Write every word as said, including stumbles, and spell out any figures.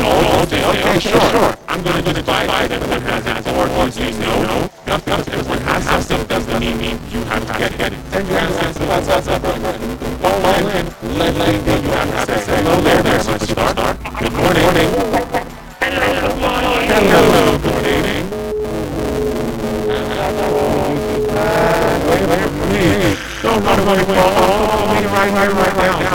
all day. Okay, sure. I'm going to divide everyone has that or once you know. Nothing everyone has something doesn't mean you have to get get it. Then you have to that's that's that's all in. Let let you have to say hello there, there, superstar. Good morning. Hello, good morning. Wait, wait for me. Don't run away, wait, follow me right, right, right now.